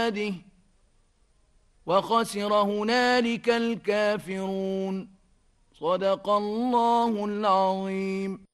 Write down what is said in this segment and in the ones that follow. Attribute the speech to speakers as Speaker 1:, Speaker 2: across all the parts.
Speaker 1: عباده وخسر هنالك الكافرون. صدق الله العظيم.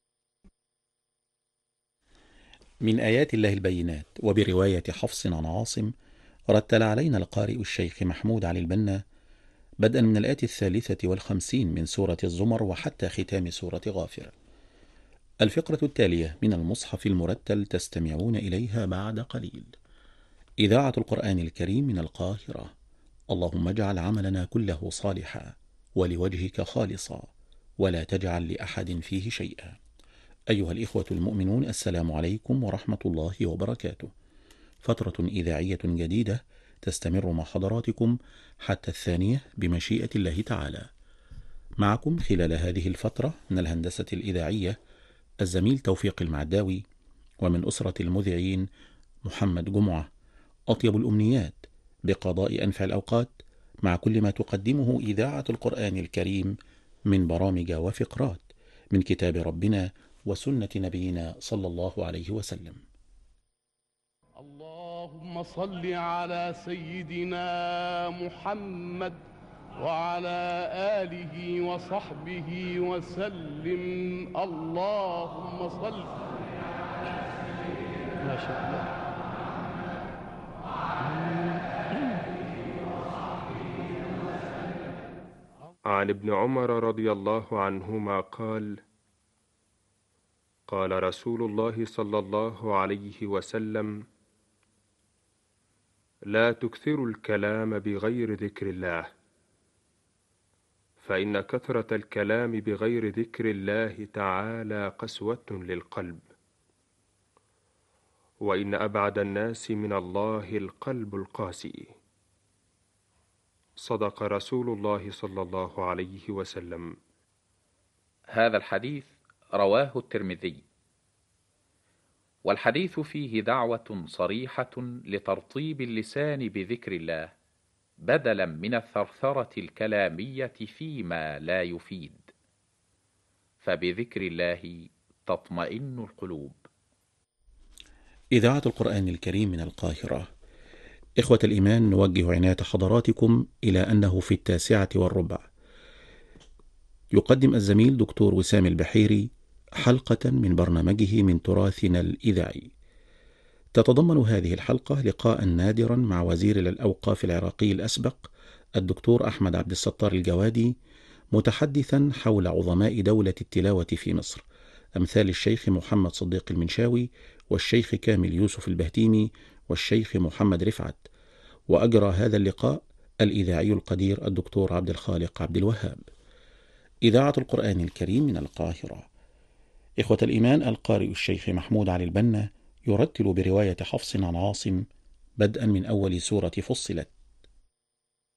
Speaker 2: من آيات الله البينات، وبرواية حفص عن عاصم، رتل علينا القارئ الشيخ محمود علي البنا بدءا من الآية 53 من سورة الزمر وحتى ختام سورة غافر. الفقرة التالية من المصحف المرتل تستمعون إليها بعد قليل. إذاعة القرآن الكريم من القاهرة. اللهم اجعل عملنا كله صالحا ولوجهك خالصا ولا تجعل لأحد فيه شيئا. أيها الإخوة المؤمنون، السلام عليكم ورحمة الله وبركاته. فترة إذاعية جديدة تستمر مع حضراتكم حتى 2 بمشيئة الله تعالى. معكم خلال هذه الفترة من الهندسة الإذاعية الزميل توفيق المعداوي، ومن أسرة المذيعين محمد جمعة. أطيب الأمنيات بقضاء أنفع الأوقات مع كل ما تقدمه إذاعة القرآن الكريم من برامج وفقرات من كتاب ربنا وسنة نبينا صلى الله عليه وسلم.
Speaker 3: اللهم صل على سيدنا محمد وعلى آله وصحبه وسلم. اللهم صل. ما شاء الله.
Speaker 4: عن ابن عمر رضي الله عنهما قال: قال رسول الله صلى الله عليه وسلم: لا تكثروا الكلام بغير ذكر الله، فإن كثرة الكلام بغير ذكر الله تعالى قسوة للقلب، وإن أبعد الناس من الله القلب القاسي. صدق رسول الله صلى الله عليه وسلم.
Speaker 5: هذا الحديث رواه الترمذي، والحديث فيه دعوة صريحة لترطيب اللسان بذكر الله بدلا من الثرثرة الكلامية فيما لا يفيد، فبذكر الله تطمئن القلوب.
Speaker 2: إذاعة القرآن الكريم من القاهرة. إخوة الإيمان، نوجه عناية حضراتكم إلى أنه في 9:15 يقدم الزميل دكتور وسام البحيري حلقة من برنامجه من تراثنا الإذاعي. تتضمن هذه الحلقة لقاء نادرا مع وزير الأوقاف العراقي الأسبق الدكتور أحمد عبد الستار الجوادي، متحدثا حول عظماء دولة التلاوة في مصر أمثال الشيخ محمد صديق المنشاوي والشيخ كامل يوسف البهتيمي والشيخ محمد رفعت. وأجرى هذا اللقاء الإذاعي القدير الدكتور عبد الخالق عبد الوهاب. إذاعة القرآن الكريم من القاهرة. إخوة الإيمان، القارئ الشيخ محمود علي البنا يرتل برواية حفص عن عاصم بدءا من أول سورة فصلت.